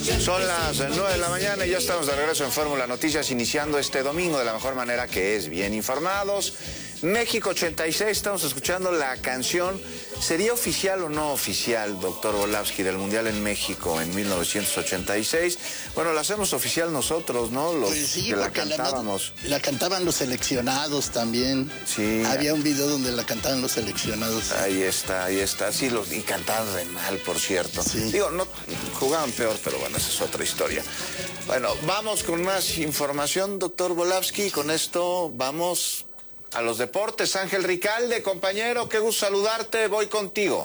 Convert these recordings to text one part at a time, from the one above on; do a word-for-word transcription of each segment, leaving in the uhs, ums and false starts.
Son las nueve de la mañana y ya estamos de regreso en Fórmula Noticias, iniciando este domingo de la mejor manera, que es bien informados. México ochenta y seis, estamos escuchando la canción. ¿Sería oficial o no oficial, doctor Volavsky, del Mundial en México en mil novecientos ochenta y seis? Bueno, la hacemos oficial nosotros, ¿no? Los pues sí, que la cantábamos. La, la cantaban los seleccionados también. Sí. Había un video donde la cantaban los seleccionados. Ahí está, ahí está. Sí, los, y cantaban re mal, por cierto. Sí. Digo, no, jugaban peor, pero bueno, esa es otra historia. Bueno, vamos con más información, doctor Volavsky. Con esto vamos a los deportes. Ángel Ricalde, compañero, qué gusto saludarte, voy contigo.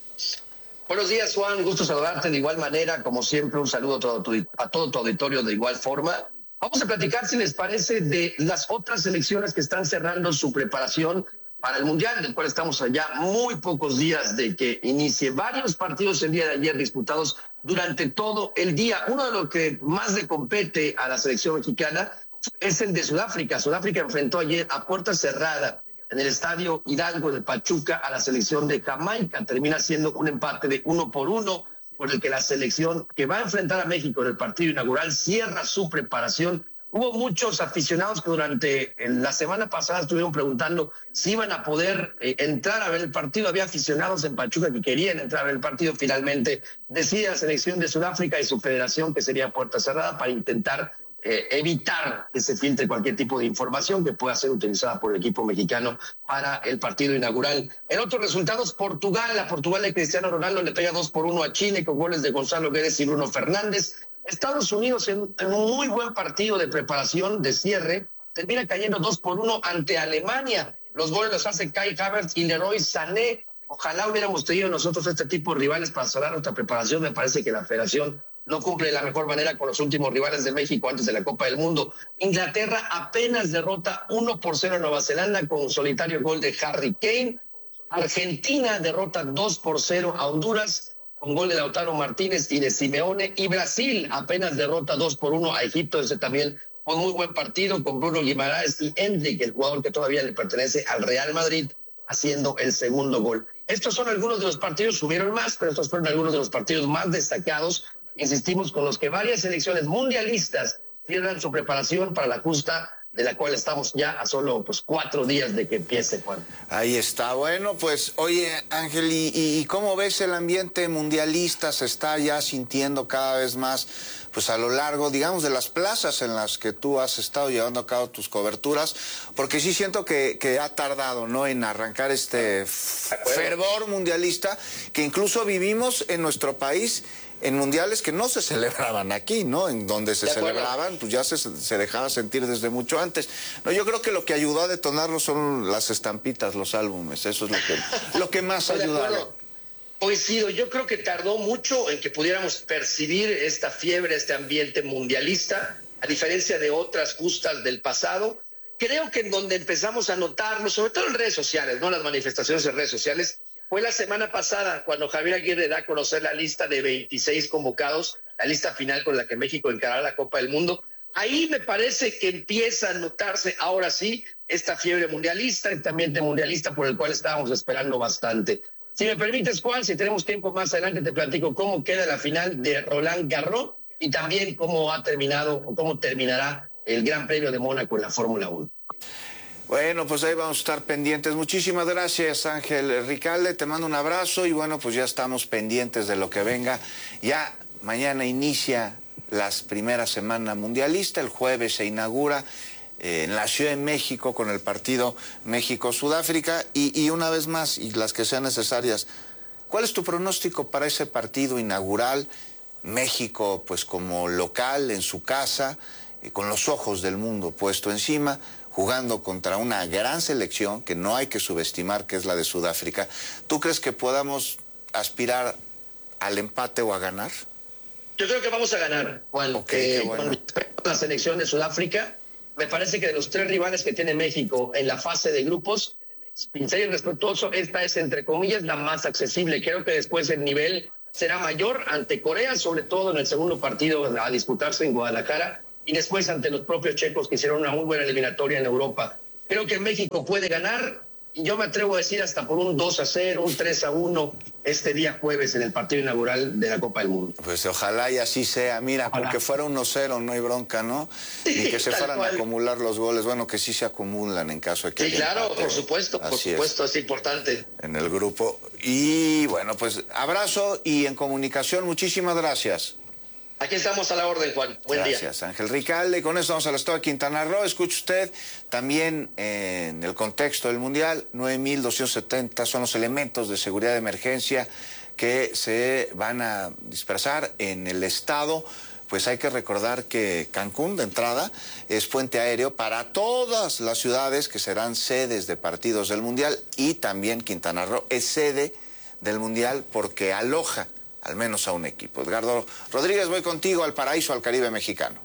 Buenos días, Juan, gusto saludarte de igual manera, como siempre, un saludo a todo tu, a todo tu auditorio de igual forma. Vamos a platicar, si les parece, de las otras selecciones que están cerrando su preparación para el Mundial, del cual estamos allá muy pocos días de que inicie. Varios partidos el día de ayer disputados durante todo el día. Uno de los que más le compete a la selección mexicana es el de Sudáfrica. Sudáfrica enfrentó ayer a puerta cerrada en el estadio Hidalgo de Pachuca a la selección de Jamaica. Termina siendo un empate de uno por uno, por el que la selección que va a enfrentar a México en el partido inaugural cierra su preparación. Hubo muchos aficionados que durante la semana pasada estuvieron preguntando si iban a poder eh, entrar a ver el partido. Había aficionados en Pachuca que querían entrar a ver el partido. Finalmente decide la selección de Sudáfrica y su federación que sería puerta cerrada para intentar Eh, evitar que se filtre cualquier tipo de información que pueda ser utilizada por el equipo mexicano para el partido inaugural. En otros resultados, Portugal, la Portugal de Cristiano Ronaldo le pega dos por uno a Chile con goles de Gonzalo Guedes y Bruno Fernández. Estados Unidos en, en un muy buen partido de preparación, de cierre, termina cayendo dos por uno ante Alemania. Los goles los hace Kai Havertz y Leroy Sané. Ojalá hubiéramos tenido nosotros este tipo de rivales para cerrar nuestra preparación. Me parece que la federación no cumple de la mejor manera con los últimos rivales de México antes de la Copa del Mundo. Inglaterra apenas derrota uno por cero a Nueva Zelanda con un solitario gol de Harry Kane. Argentina derrota dos por cero a Honduras con gol de Lautaro Martínez y de Simeone. Y Brasil apenas derrota dos por uno a Egipto, ese también con muy buen partido, con Bruno Guimaraes y Endrick, el jugador que todavía le pertenece al Real Madrid, haciendo el segundo gol. Estos son algunos de los partidos, subieron más, pero estos fueron algunos de los partidos más destacados, insistimos, con los que varias selecciones mundialistas cierran su preparación para la justa, de la cual estamos ya a solo pues cuatro días de que empiece, Juan. Ahí está. Bueno, pues, oye, Ángel, ¿y, y cómo ves el ambiente mundialista? Se está ya sintiendo cada vez más, pues, a lo largo, digamos, de las plazas en las que tú has estado llevando a cabo tus coberturas, porque sí siento que, que ha tardado, ¿no?, en arrancar este fervor mundialista que incluso vivimos en nuestro país en mundiales que no se celebraban aquí, ¿no? En donde se celebraban, pues ya se, se dejaba sentir desde mucho antes. No, yo creo que lo que ayudó a detonarlo son las estampitas, los álbumes, eso es lo que, lo que más ha ayudado. Coincido, yo creo que tardó mucho en que pudiéramos percibir esta fiebre, este ambiente mundialista, a diferencia de otras justas del pasado. Creo que en donde empezamos a notarlo, sobre todo en redes sociales, ¿no? Las manifestaciones en redes sociales, fue la semana pasada cuando Javier Aguirre da a conocer la lista de veintiséis convocados, la lista final con la que México encarará la Copa del Mundo. Ahí me parece que empieza a notarse ahora sí esta fiebre mundialista, este ambiente mundialista por el cual estábamos esperando bastante. Si me permites, Juan, si tenemos tiempo más adelante te platico cómo queda la final de Roland Garros y también cómo ha terminado o cómo terminará el Gran Premio de Mónaco en la Fórmula uno. Bueno, pues ahí vamos a estar pendientes. Muchísimas gracias, Ángel Ricalde. Te mando un abrazo y bueno, pues ya estamos pendientes de lo que venga. Ya mañana inicia la primera semana mundialista. El jueves se inaugura eh, en la Ciudad de México con el partido México-Sudáfrica. Y, y una vez más, y las que sean necesarias, ¿cuál es tu pronóstico para ese partido inaugural? México, pues como local, en su casa, eh, con los ojos del mundo puesto encima, jugando contra una gran selección que no hay que subestimar, que es la de Sudáfrica. ¿Tú crees que podamos aspirar al empate o a ganar? Yo creo que vamos a ganar, Juan. Okay, eh, qué bueno. Con respecto a la selección de Sudáfrica, me parece que de los tres rivales que tiene México en la fase de grupos, sincero y respetuoso, esta es, entre comillas, la más accesible. Creo que después el nivel será mayor ante Corea, sobre todo en el segundo partido a disputarse en Guadalajara, y después ante los propios checos que hicieron una muy buena eliminatoria en Europa. Creo que México puede ganar, y yo me atrevo a decir hasta por un dos a cero, un tres a uno este día jueves en el partido inaugural de la Copa del Mundo. Pues ojalá y así sea, mira, ojalá. Porque fuera uno cero, no hay bronca, ¿no? Sí, y que se fueran cual. a acumular los goles, bueno, que sí se acumulan en caso de que... Sí, claro, empate. por supuesto, así por supuesto, es. es importante. En el grupo, y bueno, pues abrazo y en comunicación, muchísimas gracias. Aquí estamos a la orden, Juan. Buen Gracias, día. Gracias, Ángel Ricalde. Con esto vamos al estado de Quintana Roo. Escuche usted, también eh, en el contexto del Mundial, nueve mil doscientos setenta son los elementos de seguridad de emergencia que se van a dispersar en el estado. Pues hay que recordar que Cancún, de entrada, es puente aéreo para todas las ciudades que serán sedes de partidos del Mundial, y también Quintana Roo es sede del Mundial porque aloja al menos a un equipo. Edgardo Rodríguez, voy contigo al paraíso, al Caribe mexicano.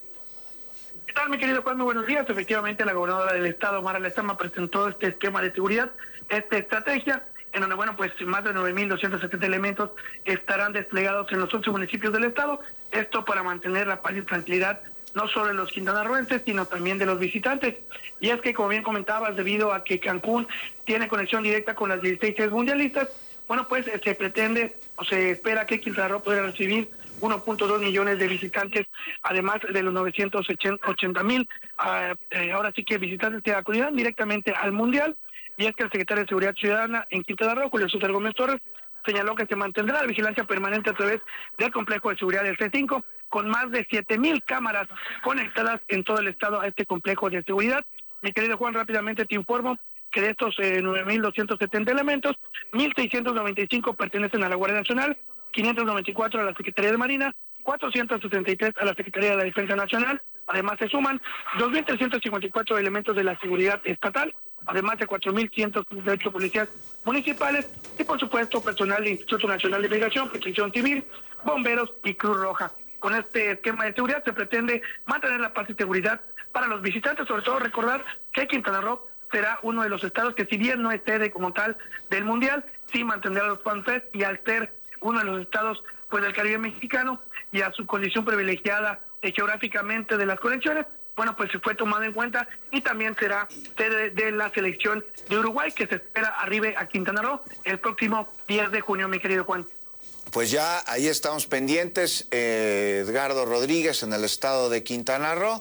¿Qué tal, mi querido Juan? Muy buenos días. Efectivamente, la gobernadora del estado, Mara Lezama, presentó este esquema de seguridad, esta estrategia, en donde, bueno, pues más de nueve mil doscientos setenta elementos estarán desplegados en los once municipios del estado, esto para mantener la paz y tranquilidad no solo de los quintanarroenses, sino también de los visitantes. Y es que, como bien comentabas, debido a que Cancún tiene conexión directa con las dieciséis sedes mundialistas, bueno, pues se pretende o se espera que Quintana Roo pueda recibir uno punto dos millones de visitantes, además de los novecientos ochenta mil, uh, eh, ahora sí que visitantes que acudirán directamente al Mundial. Y es que el secretario de Seguridad Ciudadana en Quintana Roo, Julio César Gómez Torres, señaló que se mantendrá la vigilancia permanente a través del complejo de seguridad del C cinco, con más de siete mil cámaras conectadas en todo el estado a este complejo de seguridad. Mi querido Juan, rápidamente te informo que de estos eh, nueve mil doscientos setenta elementos, mil seiscientos noventa y cinco pertenecen a la Guardia Nacional, quinientos noventa y cuatro a la Secretaría de Marina, cuatrocientos sesenta y tres a la Secretaría de la Defensa Nacional. Además se suman dos mil trescientos cincuenta y cuatro elementos de la seguridad estatal, además de cuatro mil ciento treinta y ocho policías municipales y, por supuesto, personal del Instituto Nacional de Migración, Protección Civil, bomberos y Cruz Roja. Con este esquema de seguridad se pretende mantener la paz y seguridad para los visitantes, sobre todo recordar que Quintana Roo será uno de los estados que, si bien no es sede como tal del Mundial, sí mantendrá los FanFest, y al ser uno de los estados pues del Caribe mexicano y a su condición privilegiada eh, geográficamente de las conexiones, bueno, pues se fue tomado en cuenta, y también será sede de la selección de Uruguay, que se espera arribe a Quintana Roo el próximo diez de junio, mi querido Juan. Pues ya ahí estamos pendientes, eh, Edgardo Rodríguez, en el estado de Quintana Roo.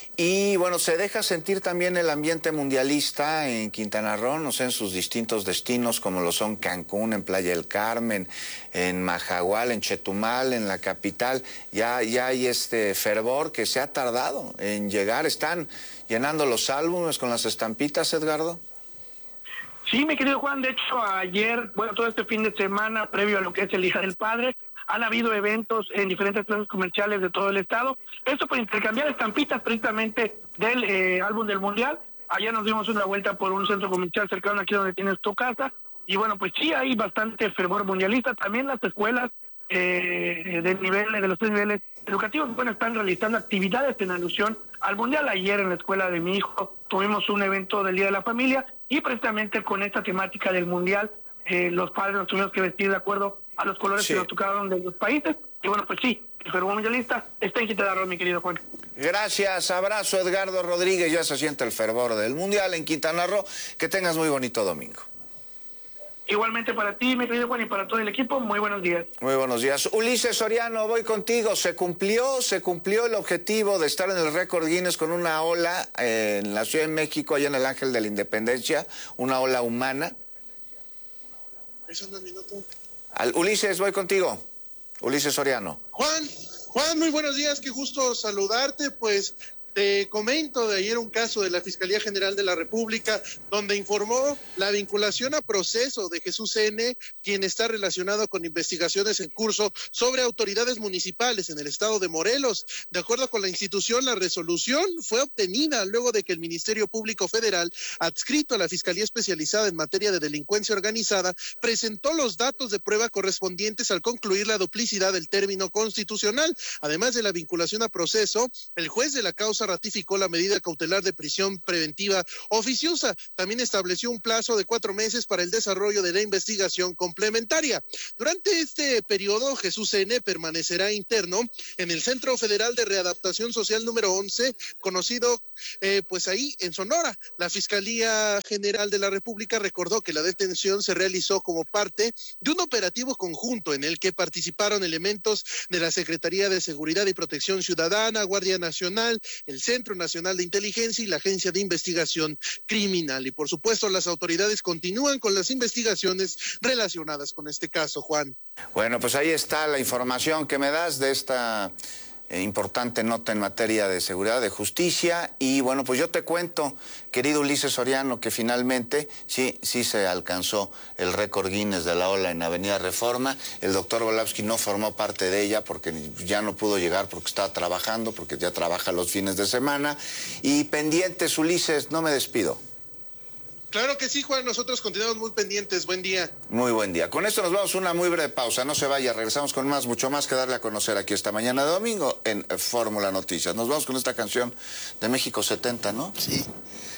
Y bueno, se deja sentir también el ambiente mundialista en Quintana Roo, no sé, en sus distintos destinos, como lo son Cancún, en Playa del Carmen, en Majahual, en Chetumal, en la capital. Ya, ya hay este fervor que se ha tardado en llegar. ¿Están llenando los álbumes con las estampitas, Edgardo? Sí, mi querido Juan, de hecho ayer, bueno, todo este fin de semana, previo a lo que es el Día del Padre, han habido eventos en diferentes plazas comerciales de todo el estado. Esto para intercambiar estampitas precisamente del eh, álbum del Mundial. Ayer nos dimos una vuelta por un centro comercial cercano aquí donde tienes tu casa. Y bueno, pues sí hay bastante fervor mundialista. También las escuelas eh, del nivel, de los tres niveles educativos, bueno, están realizando actividades en alusión al Mundial. Ayer en la escuela de mi hijo tuvimos un evento del Día de la Familia, y precisamente con esta temática del Mundial, eh, los padres nos tuvimos que vestir de acuerdo a los colores sí. que nos tocaron de los países. Y bueno, pues sí, el fervor mundialista está en Quintana Roo, mi querido Juan. Gracias, abrazo, Edgardo Rodríguez. Ya se siente el fervor del Mundial en Quintana Roo. Que tengas muy bonito domingo. Igualmente para ti, mi querido Juan, y para todo el equipo, muy buenos días. Muy buenos días. Ulises Soriano, voy contigo. Se cumplió, se cumplió el objetivo de estar en el récord Guinness con una ola eh, en la Ciudad de México, allá en el Ángel de la Independencia, una ola humana. Eso no es minuto. Al, Ulises, voy contigo. Ulises Soriano. Juan, Juan, muy buenos días, qué gusto saludarte, pues te comento de ayer un caso de la Fiscalía General de la República donde informó la vinculación a proceso de Jesús N., quien está relacionado con investigaciones en curso sobre autoridades municipales en el estado de Morelos. De acuerdo con la institución, la resolución fue obtenida luego de que el Ministerio Público Federal, adscrito a la Fiscalía Especializada en Materia de Delincuencia Organizada, presentó los datos de prueba correspondientes al concluir la duplicidad del término constitucional. Además de la vinculación a proceso, el juez de la causa Mendoza ratificó la medida cautelar de prisión preventiva oficiosa. También estableció un plazo de cuatro meses para el desarrollo de la investigación complementaria. Durante este periodo, Jesús N. permanecerá interno en el Centro Federal de Readaptación Social número once, conocido eh, pues ahí en Sonora. La Fiscalía General de la República recordó que la detención se realizó como parte de un operativo conjunto en el que participaron elementos de la Secretaría de Seguridad y Protección Ciudadana, Guardia Nacional, el Centro Nacional de Inteligencia y la Agencia de Investigación Criminal. Y por supuesto, las autoridades continúan con las investigaciones relacionadas con este caso, Juan. Bueno, pues ahí está la información que me das de esta eh, importante nota en materia de seguridad, de justicia. Y bueno, pues yo te cuento, querido Ulises Soriano, que finalmente sí, sí se alcanzó el récord Guinness de la ola en Avenida Reforma. El doctor Volavsky no formó parte de ella porque ya no pudo llegar porque estaba trabajando, porque ya trabaja los fines de semana. Y pendientes, Ulises, no me despido. Claro que sí, Juan, nosotros continuamos muy pendientes. Buen día. Muy buen día. Con esto nos vamos a una muy breve pausa. No se vaya, regresamos con más, mucho más que darle a conocer aquí esta mañana de domingo en Fórmula Noticias. Nos vamos con esta canción de México setenta, ¿no? Sí.